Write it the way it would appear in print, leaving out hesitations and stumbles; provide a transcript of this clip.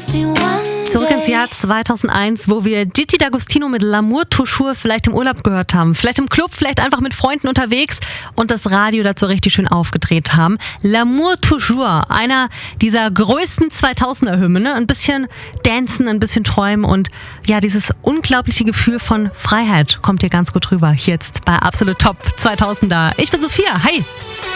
Zurück ins Jahr 2001, wo wir Gigi D'Agostino mit L'amour toujours vielleicht im Urlaub gehört haben, vielleicht im Club, vielleicht einfach mit Freunden unterwegs und das Radio dazu richtig schön aufgedreht haben. L'amour toujours, einer dieser größten 2000er-Hymnen, ne? Ein bisschen dancen, ein bisschen träumen und ja, dieses unglaubliche Gefühl von Freiheit kommt hier ganz gut rüber. Jetzt bei Absolut Top 2000er. Ich bin Sophia, hi!